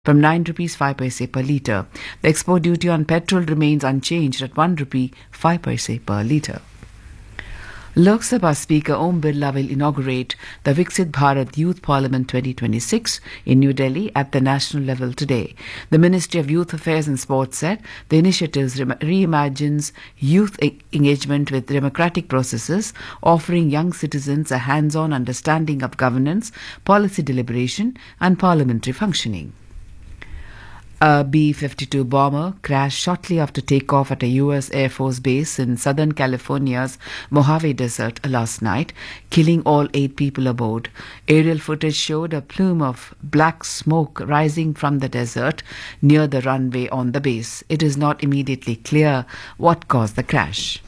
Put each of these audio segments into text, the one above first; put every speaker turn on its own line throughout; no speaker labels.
from 9 rupees 5 paise per litre. The export duty on petrol remains unchanged at 1 rupee 5 paise per litre. Lok Sabha Speaker Om Birla will inaugurate the Viksit Bharat Youth Parliament 2026 in New Delhi at the national level today. The Ministry of Youth Affairs and Sports said the initiative reimagines youth engagement with democratic processes, offering young citizens a hands-on understanding of governance, policy deliberation and parliamentary functioning. A B-52 bomber crashed shortly after takeoff at a U.S. Air Force base in Southern California's Mojave Desert last night, killing all 8 people aboard. Aerial footage showed a plume of black smoke rising from the desert near the runway on the base. It is not immediately clear what caused the crash.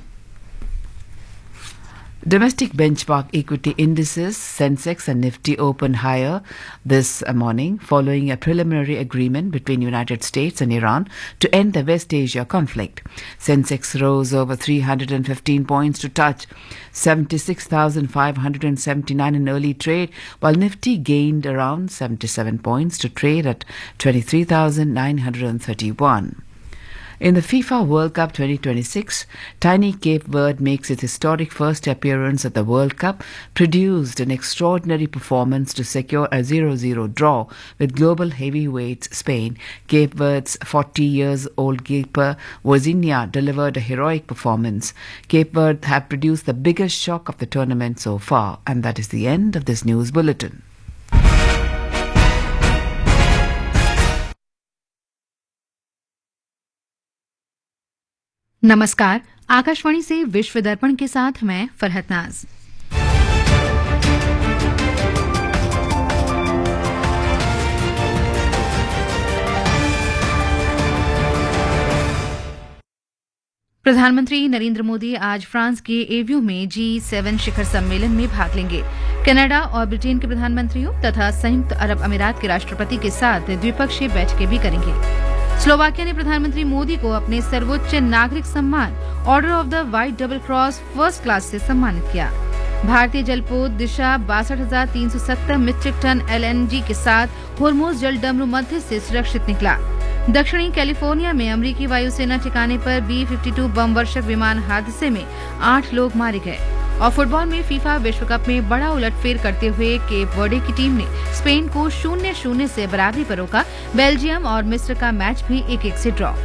Domestic benchmark equity indices Sensex and Nifty opened higher this morning following a preliminary agreement between United States and Iran to end the West Asia conflict. Sensex rose over 315 points to touch 76,579 in early trade, while Nifty gained around 77 points to trade at 23,931. In the FIFA World Cup 2026, tiny Cape Verde makes its historic first appearance at the World Cup, produced an extraordinary performance to secure a 0-0 draw with global heavyweights Spain. Cape Verde's 40-year-old keeper Vozinha delivered a heroic performance. Cape Verde have produced the biggest shock of the tournament so far. And that is the end of this news bulletin.
नमस्कार, आकाशवाणी से विश्व दर्पण के साथ मैं फरहत नाज। प्रधानमंत्री नरेंद्र मोदी आज फ्रांस के एवियो में G7 शिखर सम्मेलन में भाग लेंगे। कनाडा और ब्रिटेन के प्रधानमंत्रियों तथा संयुक्त अरब अमीरात के राष्ट्रपति के साथ द्विपक्षीय बैठकें भी करेंगे। स्लोवाकिया ने प्रधानमंत्री मोदी को अपने सर्वोच्च नागरिक सम्मान order of the white double cross first class से सम्मानित किया। भारतीय जलपोत दिशा 62,370 मीट्रिक टन LNG के साथ होर्मुज जल डमरू मध्य से सुरक्षित निकला। दक्षिणी कैलिफोर्निया में अमेरिकी वायुसेना ठिकाने पर B-52 बम वर्षक विमान हादसे में 8 लोग मारे गए। और फुटबॉल में फीफा विश्व कप में बड़ा उलटफेर करते हुए केप वर्डे की टीम ने स्पेन को 0-0 से बराबरी पर रोका। बेल्जियम और मिस्र का मैच भी 1-1 से ड्रॉ।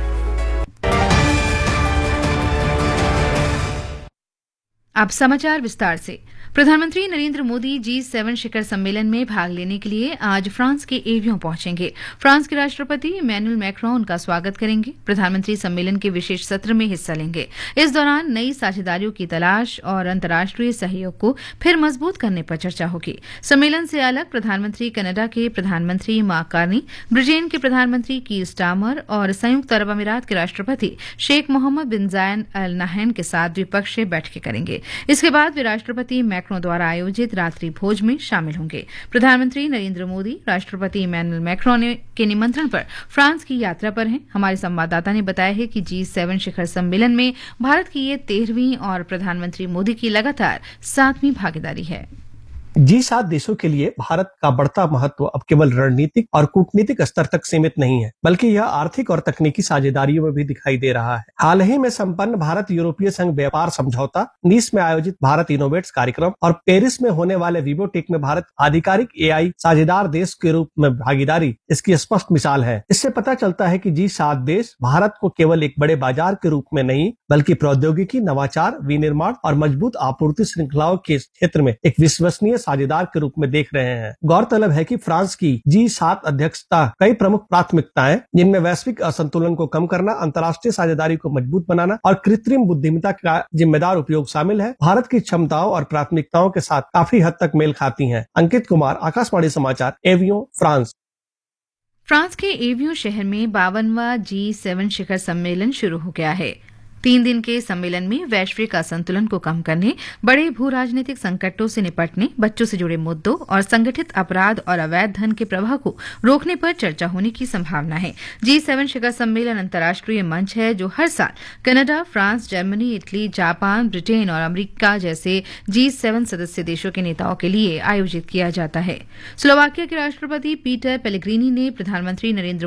अब समाचार विस्तार से। प्रधानमंत्री नरेंद्र मोदी G7 शिखर सम्मेलन में भाग लेने के लिए आज फ्रांस के एवियो पहुंचेंगे। फ्रांस के राष्ट्रपति इमैनुअल मैक्रोन उनका स्वागत करेंगे। प्रधानमंत्री सम्मेलन के विशेष सत्र में हिस्सा लेंगे। इस दौरान नई साझेदारियों की तलाश और अंतर्राष्ट्रीय सहयोग को फिर मजबूत करने पर चर्चा होगी। सम्मेलन से अलग प्रधानमंत्री कनाडा के प्रधानमंत्री मार्क कार्नी, ब्रिटेन के प्रधानमंत्री कीर स्टारमर और संयुक्त अरब अमीरात के राष्ट्रपति शेख मोहम्मद बिन जायद अल नाहयान के साथ द्विपक्षीय बैठकें करेंगे। इसके बाद वे राष्ट्रपति मैक्रोन द्वारा आयोजित रात्रि भोज में शामिल होंगे। प्रधानमंत्री नरेंद्र मोदी राष्ट्रपति इमैनुअल मैक्रोन के निमंत्रण पर फ्रांस की यात्रा पर हैं। हमारे संवाददाता ने बताया है कि G7 शिखर सम्मेलन में भारत की ये 13वीं और प्रधानमंत्री मोदी की लगातार 7वीं भागीदारी है।
G7 देशों के लिए भारत का बढ़ता महत्व अब केवल रणनीतिक और कूटनीतिक स्तर तक सीमित नहीं है, बल्कि यह आर्थिक और तकनीकी साझेदारियों में भी दिखाई दे रहा है। हाल ही में संपन्न भारत यूरोपीय संघ व्यापार समझौता, नीस में आयोजित भारत इनोवेट्स कार्यक्रम और पेरिस में होने वाले विवोटेक में भारत आधिकारिक AI साझेदार देश के रूप में भागीदारी इसकी स्पष्ट मिसाल है। इससे पता चलता है कि G7 देश भारत को केवल एक बड़े बाजार के रूप में नहीं, बल्कि प्रौद्योगिकी, नवाचार, विनिर्माण और मजबूत आपूर्ति श्रृंखलाओं के क्षेत्र में एक विश्वसनीय साझेदार के रूप में देख रहे हैं। गौरतलब है कि फ्रांस की G7 अध्यक्षता कई प्रमुख प्राथमिकताएं, जिनमें वैश्विक असंतुलन को कम करना, अंतर्राष्ट्रीय साझेदारी को मजबूत बनाना और कृत्रिम बुद्धिमत्ता का जिम्मेदार उपयोग शामिल है, भारत की क्षमताओं और प्राथमिकताओं के साथ काफी हद तक मेल खाती हैं। अंकित कुमार, आकाशवाणी समाचार, एवियो, फ्रांस।
फ्रांस के एवियो शहर में 52वां G7 शिखर सम्मेलन शुरू हो गया है। 3 दिन के सम्मेलन में वैश्विक असंतुलन को कम करने, बड़े भू राजनीतिक संकटों से निपटने, बच्चों से जुड़े मुद्दों और संगठित अपराध और अवैध धन के प्रवाह को रोकने पर चर्चा होने की संभावना है। G7 शिखर सम्मेलन अंतर्राष्ट्रीय मंच है जो हर साल Canada, France, Germany, Italy, Japan, Britain और अमेरिका जैसे G7 सदस्य देशों के नेताओं के लिए आयोजित किया जाता है। स्लोवाकिया के राष्ट्रपति पीटर पेलेग्रिनी ने प्रधानमंत्री नरेंद्र